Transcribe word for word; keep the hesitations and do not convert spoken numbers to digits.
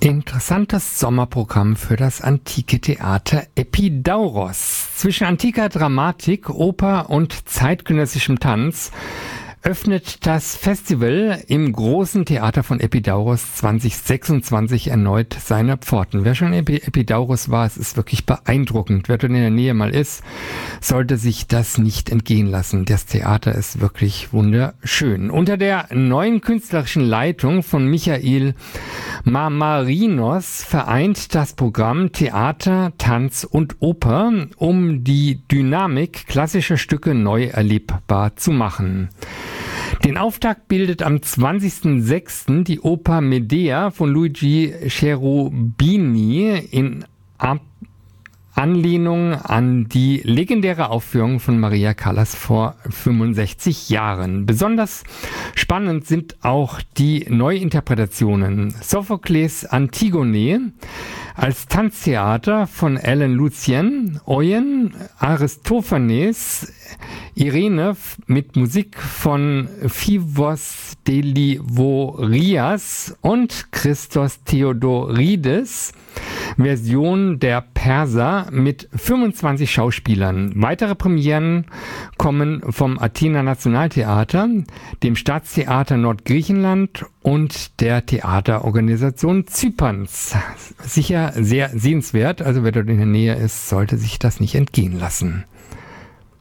Interessantes Sommerprogramm für das antike Theater Epidauros. Zwischen antiker Dramatik, Oper und zeitgenössischem Tanz öffnet das Festival im großen Theater von Epidauros zwanzig sechsundzwanzig erneut seine Pforten. Wer schon in Epidauros war, es ist wirklich beeindruckend. Wer dort in der Nähe mal ist, sollte sich das nicht entgehen lassen. Das Theater ist wirklich wunderschön. Unter der neuen künstlerischen Leitung von Michael Marmarinos vereint das Programm Theater, Tanz und Oper, um die Dynamik klassischer Stücke neu erlebbar zu machen. Den Auftakt bildet am zwanzigsten sechsten die Oper Medea von Luigi Cherubini in Ab- Anlehnung an die legendäre Aufführung von Maria Callas vor fünfundsechzig Jahren. Besonders spannend sind auch die Neuinterpretationen. Sophokles Antigone als Tanztheater von Alan Lucien, Eugen, Aristophanes, Irene mit Musik von Phivos Delivorias und Christos Theodorides, Version der Perser mit fünfundzwanzig Schauspielern. Weitere Premieren kommen vom Athener Nationaltheater, dem Staatstheater Nordgriechenland und der Theaterorganisation Zyperns. Sicher sehr sehenswert, also wer dort in der Nähe ist, sollte sich das nicht entgehen lassen.